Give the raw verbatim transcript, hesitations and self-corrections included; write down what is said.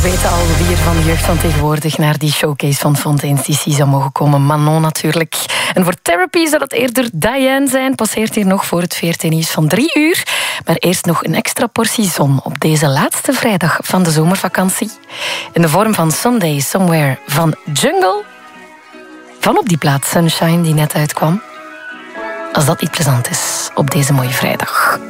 weten al wie er van de jeugd van tegenwoordig naar die showcase van Fontaine's D C zou mogen komen. Manon natuurlijk. En voor Therapy zou dat eerder Diane zijn. Passeert hier nog voor het V R T-nieuws van drie uur. Maar eerst nog een extra portie zon op deze laatste vrijdag van de zomervakantie. In de vorm van Sunday Somewhere van Jungle. Van op die plaat Sunshine die net uitkwam. Als dat niet plezant is op deze mooie vrijdag.